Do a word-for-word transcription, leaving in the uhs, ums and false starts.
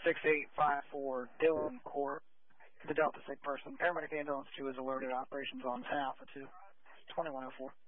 six eight five four Dillon Court. The Delta sick person. Paramedic ambulance two is alerted. Operations on half of two. twenty-one oh four.